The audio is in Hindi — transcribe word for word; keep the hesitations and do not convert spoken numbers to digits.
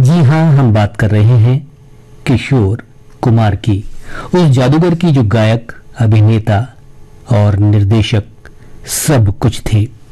जी हाँ, हम बात कर रहे हैं किशोर कुमार की, उस जादूगर की जो गायक, अभिनेता और निर्देशक सब कुछ थे।